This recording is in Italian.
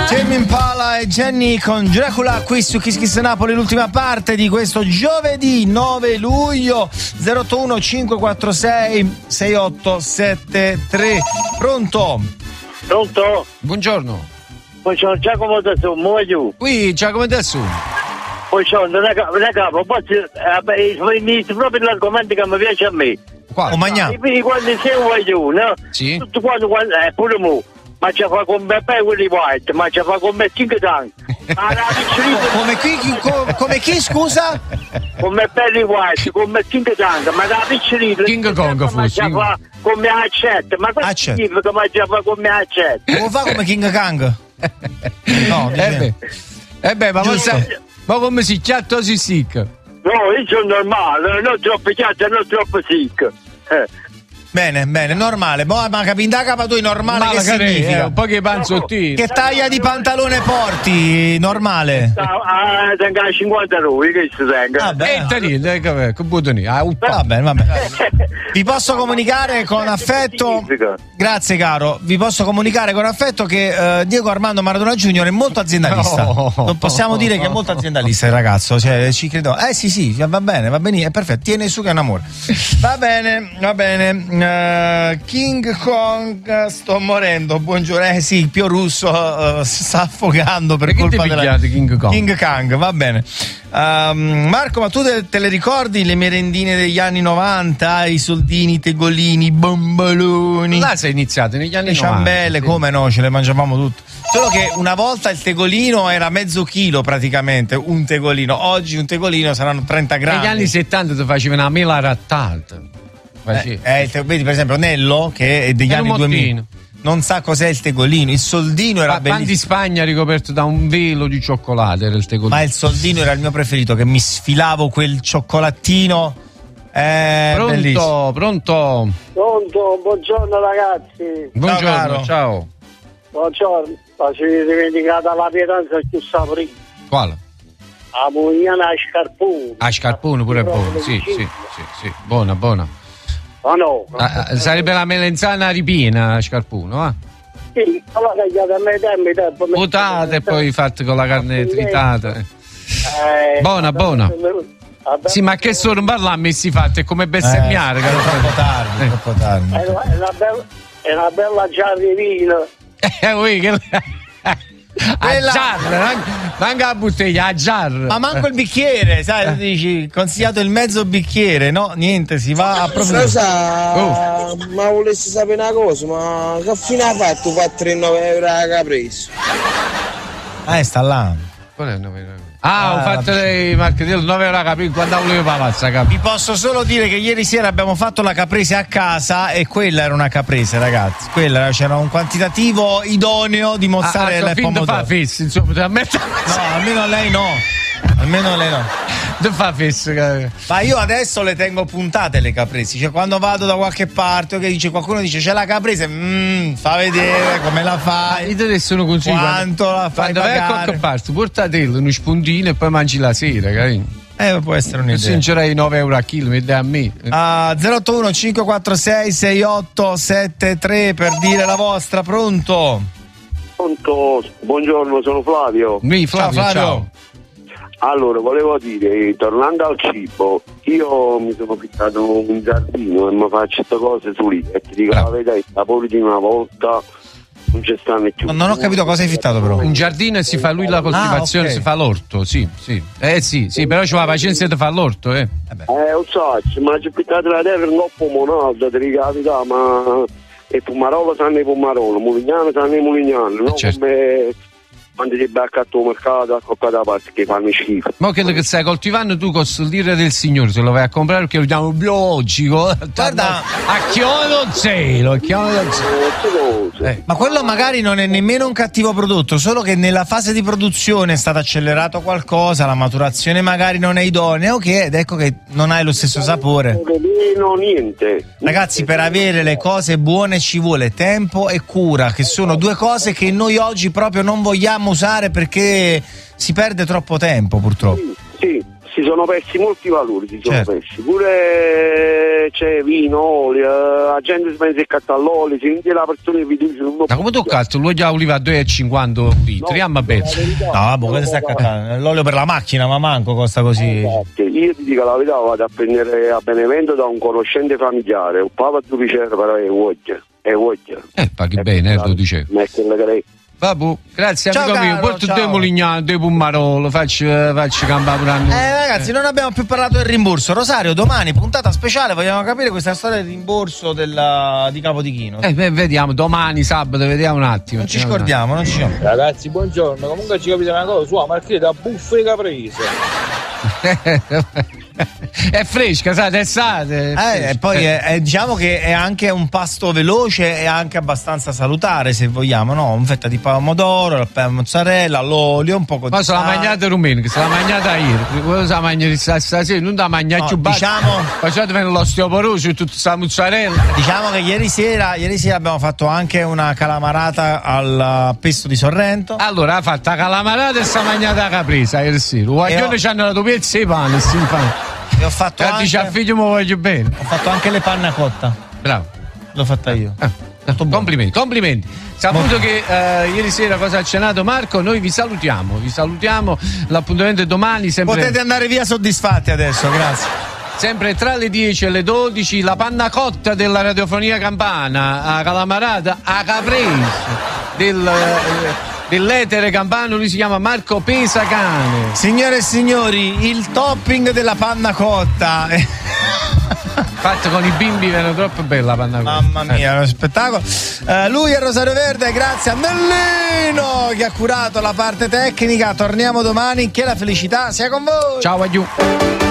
Tame Impala e Jenny con Dracula qui su Kiss Kiss Napoli, l'ultima parte di questo giovedì 9 luglio. 081 546 6873. Pronto? Pronto? Buongiorno. Buongiorno, Giacomo da Su, muoio. Qui Giacomo da Su. Buongiorno, ragazzi, poi inizio proprio l'argomento che mi piace a me. Qua? Magna. Quindi quando sei un voglio, no? Sì. Tutto quando pure mu. Ma ci fa con me Willy White, ma ci fa con me King Kong. Come chi, scusa? Con me Perry White, con me King Kong, ma da piccolino. King Kong ma ci fa con me Accetta, ma cosa significa ma ci fa con me Accetta? Come fa come King Kong? No, ma come si chiama si sick? No, io sono normale, non troppo chiaro, non troppo sick. Bene, normale. Ma capita capa tu normale che significa? Un po' che panzottini. Che taglia di pantalone porti? Normale. Tenga 50 euro, che si tenga. Va bene. Vi posso comunicare con affetto. Grazie caro. Vi posso comunicare con affetto che Diego Armando Maradona Junior è molto aziendalista. Non possiamo dire che è molto aziendalista il ragazzo, cioè ci credo. Sì, va bene, è perfetto. Tiene su che è un amore. Va bene. King Kong, sto morendo. Buongiorno. Sì, Pio Russo sta affogando per colpa della King Kong, va bene. Marco, ma tu te le ricordi le merendine degli anni 90? I soldini, i tegolini, i bombaloni? Là sei iniziato negli anni 90. Le ciambelle, sì. Come no? Ce le mangiavamo tutte. Solo che una volta il tegolino era mezzo chilo praticamente, un tegolino. Oggi un tegolino saranno 30 grammi. Negli anni 70 ti facevano una mela rattata. Vedi per esempio Nello, che è degli anni 2000, non sa cos'è il tegolino. Il soldino era bellissimo. Pan di Spagna ricoperto da un velo di cioccolato era il tegolino. Ma il soldino era il mio preferito, che mi sfilavo quel cioccolatino. Pronto? Buongiorno ragazzi. Buongiorno, ciao. Buongiorno, ma ci dimenticata la pietanza più saporita. Quale? La Mugliana a Scarpone. A Scarpone pure è buono, sì. Buona. Oh no. Sarebbe la melenzana ripiena a Scarpuno, eh? Sì, allora tagliate a me tempo. Butate e poi fatte con la carne tritata. Buona. Sì, ma che sono parlarmi si fatte come bestemmiare. Troppo tardi. È una bella giarrina. A giarra, manca la bottiglia, a giarra. Ma manco il bicchiere, sai, dici, consigliato il mezzo bicchiere, no? Niente, si va a proprio. Ma volessi sapere una cosa, ma che fine ha fatto 4,9 euro che ha preso? Sta là. Qual è il 9 euro? Ho fatto dei marchetelli 9 euro a capire quando volevo palazza, capi. Vi posso solo dire che ieri sera abbiamo fatto la caprese a casa e quella era una caprese, ragazzi. C'era un quantitativo idoneo di mozzarella e pomodoro. Fa fessi, insomma, No, almeno lei no. Non fa fesso, ma io adesso le tengo puntate le capresi, cioè quando vado da qualche parte qualcuno dice c'è la caprese, fa vedere come la fai. Io te ne sono consiglio quanto la fai quando vai a qualche parte portatelo uno spuntino e poi mangi la sera, capito? Può essere un'idea. Sincerai 9 euro a chilo, mi dai a me. 081 546 6873 per dire la vostra. Pronto, buongiorno, sono Flavio. Ciao. Allora, volevo dire, tornando al cibo, io mi sono fissato un giardino e mi faccio queste cose su lì e ti dico la verità, i sapori di una volta non ci stanno più. Non ho capito cosa hai fittato però. Un giardino e si fa lui la coltivazione, okay. Si fa l'orto, sì. Sì, però c'è la pazienza di fare l'orto, Lo so, ma c'è fittato la terra un po' monalda, ti dico la verità, ma e Pumarola sanno i Pumarolo, Mulignano sanno i Mulignano, non certo. come quando ti becca al tuo mercato a coccata parte che fanno schifo. Ma quello che stai coltivando tu con il dire del Signore se lo vai a comprare perché lo chiamo biologico. Guarda, a chiodo zero. Ma quello magari non è nemmeno un cattivo prodotto, solo che nella fase di produzione è stato accelerato qualcosa, la maturazione magari non è idonea, ed ecco che non hai lo stesso sapore. Niente. Ragazzi, per avere le cose buone ci vuole tempo e cura, che sono due cose che noi oggi proprio non vogliamo usare perché si perde troppo tempo, purtroppo. Sì, si sono persi molti valori, Certo. persi. Pure c'è vino, olio, la gente si pensa che all'olio, si vende la persona che vi dice non Ma come toccato? L'olio di oliva a 2,50 litri, ma bene. No, cosa stai accattando? L'olio per la macchina, ma manco costa così. Io ti dico la verità, vado a prendere a Benevento da un conoscente familiare, un papa di ricevere però è voglia. Paghi bene, lo dicevo. Vabbè, grazie Ciao, amico mio, caro, porto ciao. due Mulignano, due Pummarolo, faccio campare un anno. Ragazzi, non abbiamo più parlato del rimborso. Rosario, domani puntata speciale, vogliamo capire questa storia del rimborso di Capodichino. Vediamo, domani sabato, vediamo un attimo. Non ci scordiamo, non ci Ragazzi, buongiorno. Comunque ci capite una cosa, sua marchetta buffe caprese. È fresca, sai, d'estate. E poi diciamo che è anche un pasto veloce e anche abbastanza salutare, se vogliamo, no? Un fetta di pomodoro, la mozzarella, l'olio, un po' di Ma se la mangiata rumena, che se la mangiata ieri, quello se la mangia stasera, non da mangiare più basso. Diciamo, facciate venire l'osteoporosi e tutta questa mozzarella. Diciamo che ieri sera abbiamo fatto anche una calamarata al pesto di Sorrento. Allora ha fatto la calamarata e sta mangiata la caprese ieri sera. Guaglione c'hanno la tua pezza e pane, si infame. E ho fatto anche... dice al figlio mi voglio bene. Ho fatto anche le panna cotta. Bravo. L'ho fatta io. Complimenti. Saputo che ieri sera cosa ha cenato Marco, noi vi salutiamo. L'appuntamento è domani. Sempre... Potete andare via soddisfatti adesso, grazie. Sempre tra le 10 e le 12 la panna cotta della radiofonia campana, a calamarata, a caprese dell'etere campano, lui si chiama Marco Pesacane. Signore e signori, il topping della panna cotta. Fatto con i bimbi, viene troppo bella la panna cotta. Mamma mia, è uno spettacolo. Lui è Rosario Verde, grazie a Nellino che ha curato la parte tecnica. Torniamo domani, che la felicità sia con voi. Ciao, aiù.